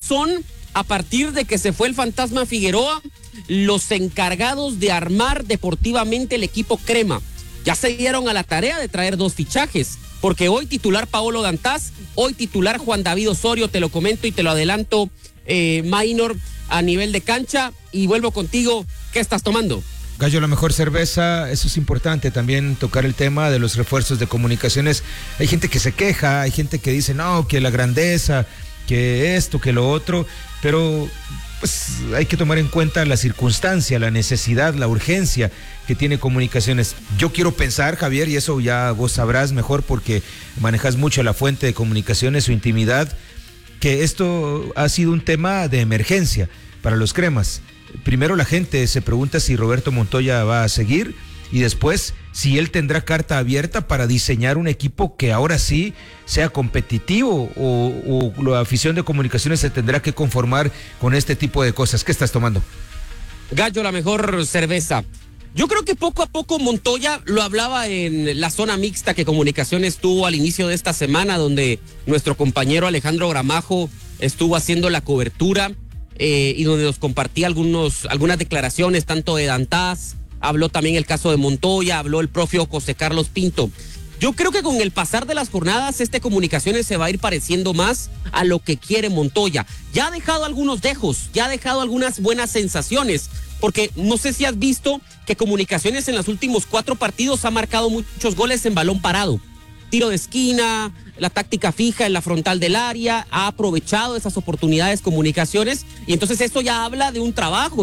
son, a partir de que se fue el Fantasma Figueroa, los encargados de armar deportivamente el equipo crema. Ya se dieron a la tarea de traer 2 fichajes, porque hoy titular Paolo Dantas, hoy titular Juan David Osorio, te lo comento y te lo adelanto, Minor, a nivel de cancha. Y vuelvo contigo, ¿qué estás tomando? Gallo, la mejor cerveza. Eso es importante también, tocar el tema de los refuerzos de comunicaciones. Hay gente que se queja, hay gente que dice, no, que la grandeza, que esto, que lo otro, pero pues hay que tomar en cuenta la circunstancia, la necesidad, la urgencia que tiene comunicaciones. Yo quiero pensar, Javier, y eso ya vos sabrás mejor porque manejas mucho la fuente de comunicaciones, su intimidad, que esto ha sido un tema de emergencia para los cremas. Primero la gente se pregunta si Roberto Montoya va a seguir y después si él tendrá carta abierta para diseñar un equipo que ahora sí sea competitivo o la afición de comunicaciones se tendrá que conformar con este tipo de cosas. ¿Qué estás tomando? Gallo, la mejor cerveza. Yo creo que poco a poco Montoya, lo hablaba en la zona mixta que Comunicaciones tuvo al inicio de esta semana, donde nuestro compañero Alejandro Gramajo estuvo haciendo la cobertura y donde nos compartía algunas declaraciones, tanto de Dantas, habló también el caso de Montoya, habló el propio José Carlos Pinto. Yo creo que con el pasar de las jornadas, Comunicaciones se va a ir pareciendo más a lo que quiere Montoya. Ya ha dejado algunos dejos, ya ha dejado algunas buenas sensaciones, porque no sé si has visto que Comunicaciones en los últimos 4 partidos ha marcado muchos goles en balón parado. Tiro de esquina, la táctica fija en la frontal del área, ha aprovechado esas oportunidades Comunicaciones, y entonces esto ya habla de un trabajo,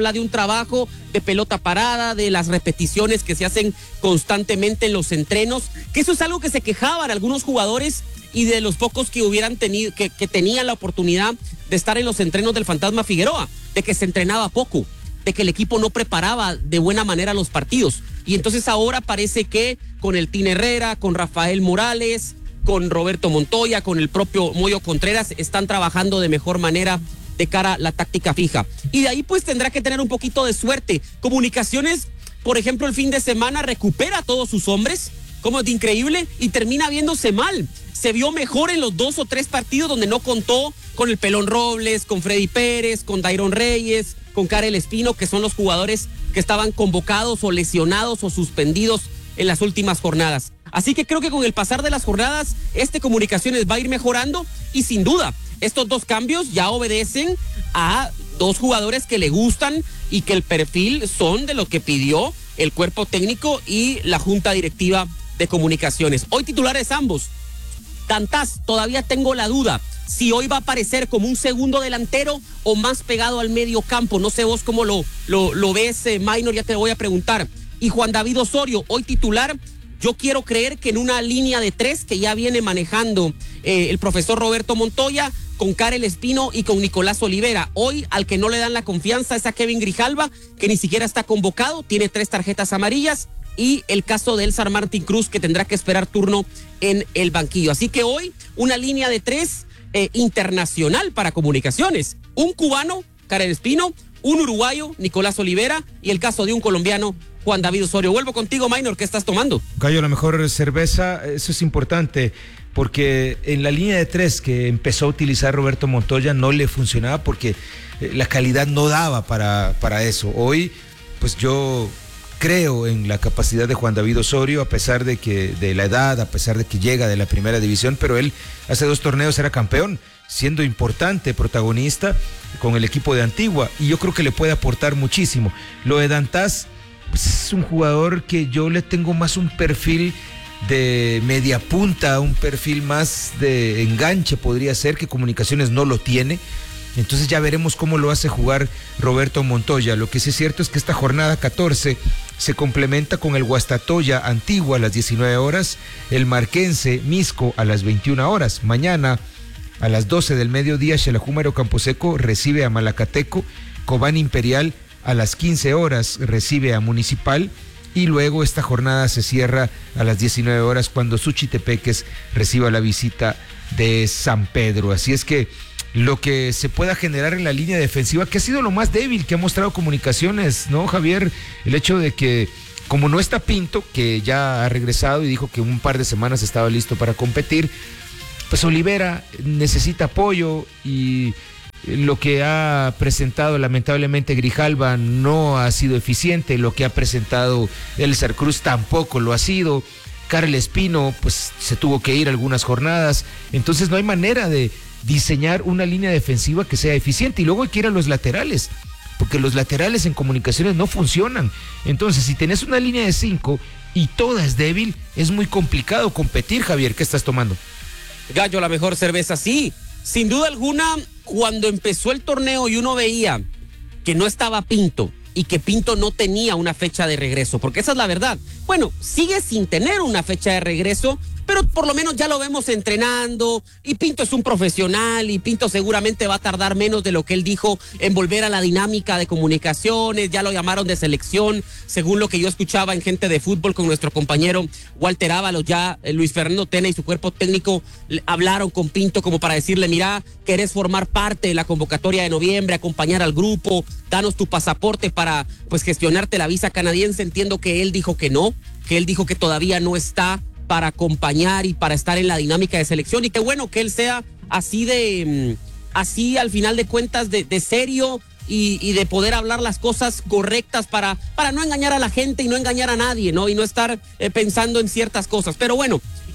de pelota parada, de las repeticiones que se hacen constantemente en los entrenos, que eso es algo que se quejaban algunos jugadores y de los pocos que hubieran tenido, que tenían la oportunidad de estar en los entrenos del Fantasma Figueroa, de que se entrenaba poco, de que el equipo no preparaba de buena manera los partidos. Y entonces ahora parece que con el Tin Herrera, con Rafael Morales, con Roberto Montoya, con el propio Moyo Contreras, están trabajando de mejor manera de cara a la táctica fija. Y de ahí pues tendrá que tener un poquito de suerte. Comunicaciones, por ejemplo, el fin de semana recupera a todos sus hombres, como es de increíble, y termina viéndose mal. Se vio mejor en los 2 o 3 partidos donde no contó con el Pelón Robles, con Freddy Pérez, con Dairon Reyes, con Karel Espino, que son los jugadores que estaban convocados o lesionados o suspendidos en las últimas jornadas. Así que creo que con el pasar de las jornadas, Comunicaciones va a ir mejorando, y sin duda, estos 2 cambios ya obedecen a 2 jugadores que le gustan y que el perfil son de lo que pidió el cuerpo técnico y la junta directiva de Comunicaciones. Hoy titulares ambos. Dantas, todavía tengo la duda si hoy va a aparecer como un segundo delantero o más pegado al medio campo. No sé vos cómo lo ves, Minor, ya te lo voy a preguntar. Y Juan David Osorio, hoy titular. Yo quiero creer que en una línea de 3 que ya viene manejando el profesor Roberto Montoya, con Karel Espino y con Nicolás Olivera. Hoy al que no le dan la confianza es a Kevin Grijalva, que ni siquiera está convocado, tiene 3 tarjetas amarillas, y el caso de Elzar Martín Cruz, que tendrá que esperar turno en el banquillo. Así que hoy una línea de 3 internacional para Comunicaciones. Un cubano, Karel Espino, un uruguayo, Nicolás Olivera, y el caso de un colombiano, Juan David Osorio. Vuelvo contigo, Minor, ¿qué estás tomando? Gallo, la mejor cerveza. Eso es importante, porque en la línea de 3 que empezó a utilizar Roberto Montoya no le funcionaba porque la calidad no daba para eso. Hoy, pues yo creo en la capacidad de Juan David Osorio, a pesar de la edad, a pesar de que llega de la primera división, pero él hace 2 torneos era campeón, siendo importante, protagonista con el equipo de Antigua, y yo creo que le puede aportar muchísimo. Lo de Dantas, pues es un jugador que yo le tengo más un perfil de media punta, un perfil más de enganche podría ser, que Comunicaciones no lo tiene. Entonces ya veremos cómo lo hace jugar Roberto Montoya. Lo que sí es cierto es que esta jornada 14 se complementa con el Guastatoya Antigua a las 19 horas, el Marquense Misco a las 21 horas. Mañana a las 12 del mediodía, Xelajú Camposeco recibe a Malacateco, Cobán Imperial a las 15 horas recibe a Municipal, y luego esta jornada se cierra a las 19 horas cuando Suchitepeques reciba la visita de San Pedro. Así es que lo que se pueda generar en la línea defensiva, que ha sido lo más débil que ha mostrado Comunicaciones, ¿no, Javier? El hecho de que, como no está Pinto, que ya ha regresado y dijo que un par de semanas estaba listo para competir, pues Olivera necesita apoyo, y Lo que ha presentado lamentablemente Grijalva no ha sido eficiente, lo que ha presentado Elzar Cruz tampoco lo ha sido. Karel Espino pues se tuvo que ir algunas jornadas, entonces no hay manera de diseñar una línea defensiva que sea eficiente. Y luego hay que ir a los laterales, porque los laterales en Comunicaciones no funcionan. Entonces, si tenés una línea de 5 y toda es débil, es muy complicado competir. Javier, ¿qué estás tomando? Gallo, la mejor cerveza, sí. Sin duda alguna, cuando empezó el torneo y uno veía que no estaba Pinto y que Pinto no tenía una fecha de regreso, porque esa es la verdad. Bueno, sigue sin tener una fecha de regreso, pero por lo menos ya lo vemos entrenando, y Pinto es un profesional, y Pinto seguramente va a tardar menos de lo que él dijo en volver a la dinámica de Comunicaciones. Ya lo llamaron de selección, según lo que yo escuchaba en Gente de Fútbol con nuestro compañero Walter Ábalos. Ya Luis Fernando Tena y su cuerpo técnico hablaron con Pinto como para decirle: mira, querés formar parte de la convocatoria de noviembre, acompañar al grupo, danos tu pasaporte para pues gestionarte la visa canadiense. Entiendo que él dijo que no, que él dijo que todavía no está para acompañar y para estar en la dinámica de selección, y qué bueno que él sea así al final de cuentas de serio y de poder hablar las cosas correctas para no engañar a la gente y no engañar a nadie, ¿no? Y no estar pensando en ciertas cosas. Pero bueno,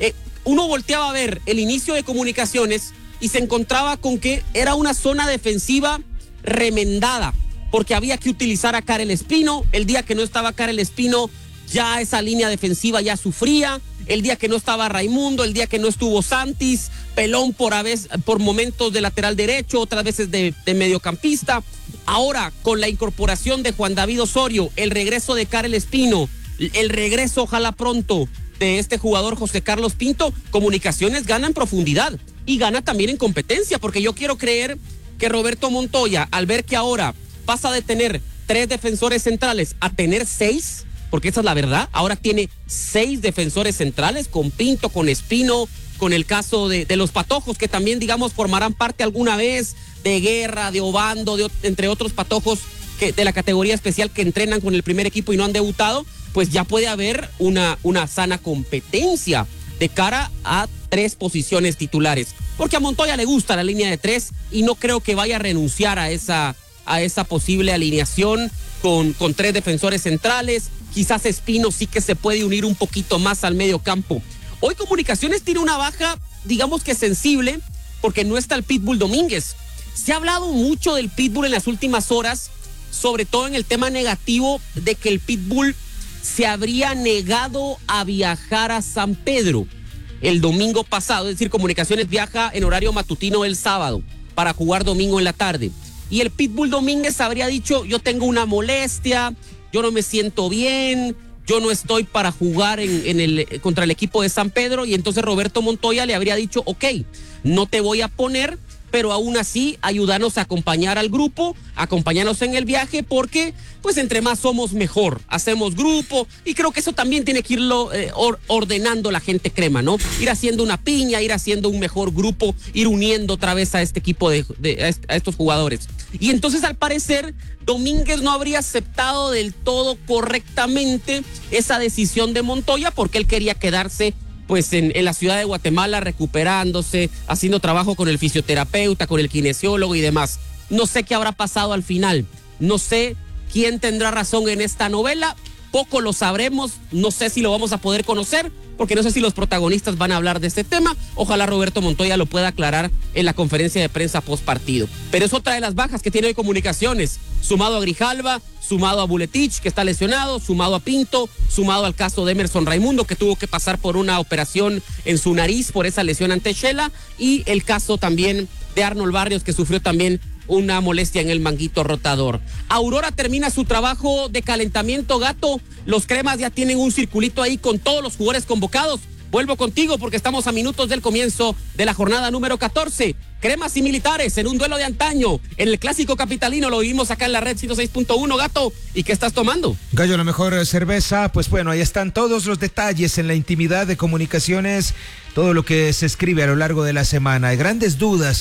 uno volteaba a ver el inicio de Comunicaciones y se encontraba con que era una zona defensiva remendada, porque había que utilizar a Karel Espino. El día que no estaba Karel Espino, ya esa línea defensiva ya sufría. El día que no estaba Raimundo, el día que no estuvo Santis, Pelón por momentos de lateral derecho, otras veces de mediocampista. Ahora, con la incorporación de Juan David Osorio, el regreso de Karel Espino, el regreso ojalá pronto de este jugador José Carlos Pinto, Comunicaciones gana en profundidad y gana también en competencia, porque yo quiero creer que Roberto Montoya, al ver que ahora pasa de tener 3 defensores centrales a tener 6, porque esa es la verdad, ahora tiene 6 defensores centrales, con Pinto, con Espino, con el caso de los patojos, que también, digamos, formarán parte alguna vez, de Guerra, de Obando, entre otros patojos de la categoría especial que entrenan con el primer equipo y no han debutado. Pues ya puede haber una sana competencia de cara a 3 posiciones titulares, porque a Montoya le gusta la línea de 3 y no creo que vaya a renunciar a esa posible alineación con 3 defensores centrales. Quizás Espino sí que se puede unir un poquito más al medio campo. Hoy Comunicaciones tiene una baja, digamos que sensible, porque no está el Pitbull Domínguez. Se ha hablado mucho del Pitbull en las últimas horas, sobre todo en el tema negativo de que el Pitbull se habría negado a viajar a San Pedro el domingo pasado. Es decir, Comunicaciones viaja en horario matutino el sábado para jugar domingo en la tarde. Y el Pitbull Domínguez habría dicho: yo tengo una molestia, yo no me siento bien, yo no estoy para jugar contra el equipo de San Pedro. Y entonces Roberto Montoya le habría dicho: ok, no te voy a poner, pero aún así ayúdanos a acompañar al grupo, acompáñanos en el viaje, porque pues entre más somos mejor, hacemos grupo. Y creo que eso también tiene que irlo ordenando la gente crema, ¿no? Ir haciendo una piña, ir haciendo un mejor grupo, ir uniendo otra vez a este equipo a estos jugadores. Y entonces, al parecer, Domínguez no habría aceptado del todo correctamente esa decisión de Montoya, porque él quería quedarse pues en la ciudad de Guatemala recuperándose, haciendo trabajo con el fisioterapeuta, con el kinesiólogo y demás. No sé qué habrá pasado al final, no sé quién tendrá razón en esta novela, poco lo sabremos, no sé si lo vamos a poder conocer, porque no sé si los protagonistas van a hablar de este tema. Ojalá Roberto Montoya lo pueda aclarar en la conferencia de prensa post partido. Pero es otra de las bajas que tiene hoy Comunicaciones, sumado a Grijalva, sumado a Buletich, que está lesionado, sumado a Pinto, sumado al caso de Emerson Raimundo, que tuvo que pasar por una operación en su nariz por esa lesión ante Shela, y el caso también de Arnold Barrios, que sufrió también una molestia en el manguito rotador. Aurora termina su trabajo de calentamiento, Gato. Los cremas ya tienen un circulito ahí con todos los jugadores convocados. Vuelvo contigo porque estamos a minutos del comienzo de la jornada número 14. Cremas y Militares en un duelo de antaño. En el clásico capitalino lo vivimos acá en la red 106.1, Gato. ¿Y qué estás tomando? Gallo, la mejor cerveza. Pues bueno, ahí están todos los detalles en la intimidad de Comunicaciones, todo lo que se escribe a lo largo de la semana. Hay grandes dudas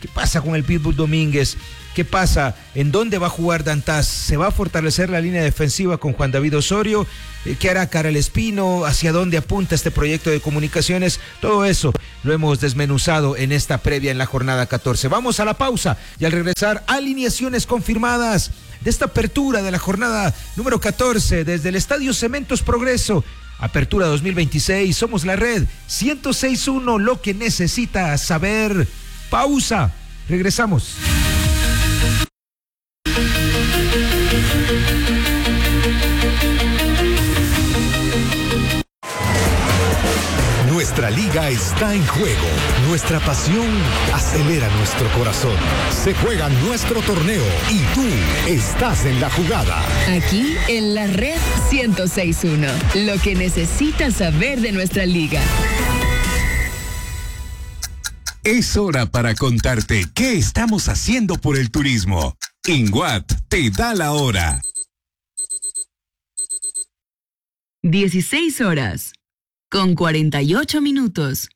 ¿Qué pasa con el Pitbull Domínguez? ¿Qué pasa? ¿En dónde va a jugar Dantas? ¿Se va a fortalecer la línea defensiva con Juan David Osorio? ¿Qué hará Karel Espino? ¿Hacia dónde apunta este proyecto de comunicaciones? Todo eso lo hemos desmenuzado en esta previa en la jornada 14. Vamos a la pausa y al regresar, alineaciones confirmadas de esta apertura de la jornada número 14 desde el Estadio Cementos Progreso. Apertura 2026, somos la red 106.1, lo que necesita saber. Pausa, regresamos. Nuestra liga está en juego. Nuestra pasión acelera nuestro corazón. Se juega nuestro torneo y tú estás en la jugada. Aquí en la red 106.1. Lo que necesitas saber de nuestra liga. Es hora para contarte qué estamos haciendo por el turismo. INGUAT te da la hora. 16 horas con 48 minutos.